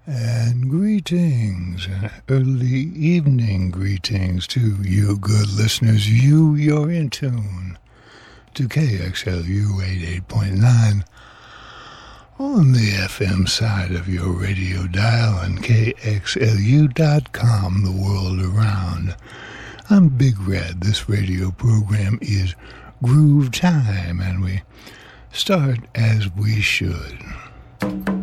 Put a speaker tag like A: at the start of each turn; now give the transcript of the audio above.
A: And greetings, early evening greetings to you good listeners. You're in tune to KXLU 88.9 on the FM side of your radio dial and KXLU.com, the world around. I'm Big Red. This radio program is Groove Time, and we start as we should.